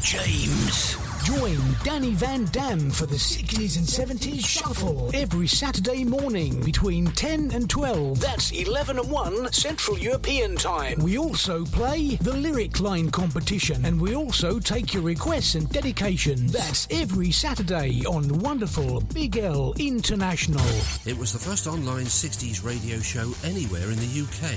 James. Join Danny Van Dam for the 60s and 70s Shuffle every Saturday morning between 10 and 12. That's 11 and 1 Central European Time. We also play the Lyric Line competition, and we also take your requests and dedications. That's every Saturday on wonderful Big L International. It was the first online 60s radio show anywhere in the UK.